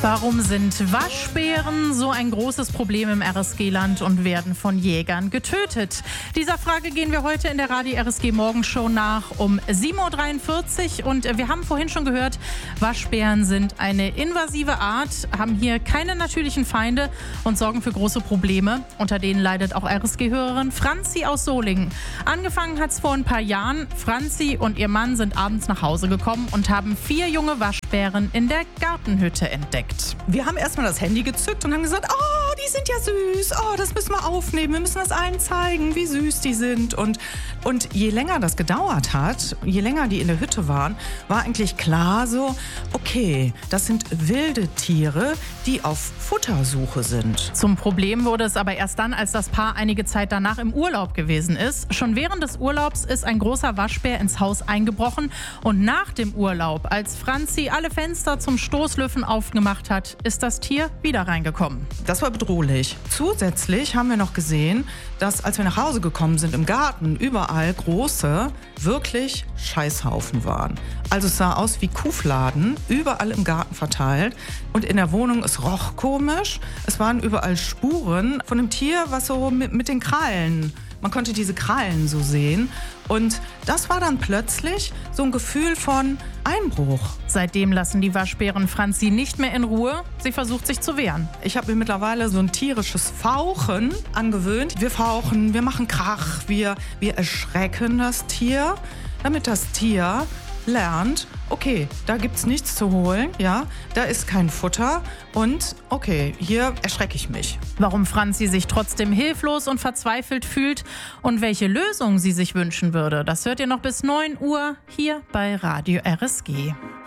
Warum sind Waschbären so ein großes Problem im RSG-Land und werden von Jägern getötet? Dieser Frage gehen wir heute in der Radio RSG Morgenshow nach um 7.43 Uhr. Und wir haben vorhin schon gehört, Waschbären sind eine invasive Art, haben hier keine natürlichen Feinde und sorgen für große Probleme. Unter denen leidet auch RSG-Hörerin Franzi aus Solingen. Angefangen hat es vor ein paar Jahren. Franzi und ihr Mann sind abends nach Hause gekommen und haben 4 junge Waschbären in der Gartenhütte entdeckt. Wir haben erstmal das Handy gezückt und haben gesagt, oh, die sind ja süß, oh, das müssen wir aufnehmen, wir müssen das allen zeigen, wie süß die sind. Und je länger das gedauert hat, je länger die in der Hütte waren, war eigentlich klar so, okay, das sind wilde Tiere, die auf Futtersuche sind. Zum Problem wurde es aber erst dann, als das Paar einige Zeit danach im Urlaub gewesen ist. Schon während des Urlaubs ist ein großer Waschbär ins Haus eingebrochen und nach dem Urlaub, als Franzi alle Fenster zum Stoßlüften aufgemacht hat, ist das Tier wieder reingekommen. Das war bedrohlich. Zusätzlich haben wir noch gesehen, dass als wir nach Hause gekommen sind, im Garten überall große, wirklich Scheißhaufen waren. Also es sah aus wie Kuhfladen, überall im Garten verteilt. Und in der Wohnung, es roch komisch. Es waren überall Spuren von einem Tier, was so mit den Krallen. Man konnte diese Krallen so sehen. Und das war dann plötzlich so ein Gefühl von Einbruch. Seitdem lassen die Waschbären Franzi nicht mehr in Ruhe. Sie versucht, sich zu wehren. Ich habe mir mittlerweile so ein tierisches Fauchen angewöhnt. Wir fauchen, wir machen Krach, wir erschrecken das Tier, damit das Tier lernt, okay, da gibt's nichts zu holen, ja, da ist kein Futter und okay, hier erschrecke ich mich. Warum Franzi sich trotzdem hilflos und verzweifelt fühlt und welche Lösung sie sich wünschen würde, das hört ihr noch bis 9 Uhr hier bei Radio RSG.